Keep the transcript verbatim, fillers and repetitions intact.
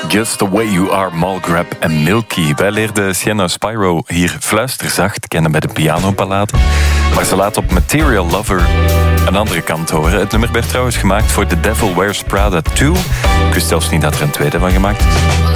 Just the way you are, Malgrab en Milky. Wij leerden Sienna Spyro hier fluisterzacht kennen bij de pianoballade. Maar ze laat op Material Lover een andere kant horen. Het nummer werd trouwens gemaakt voor The Devil Wears Prada twee. Ik wist zelfs niet dat er een tweede van gemaakt is.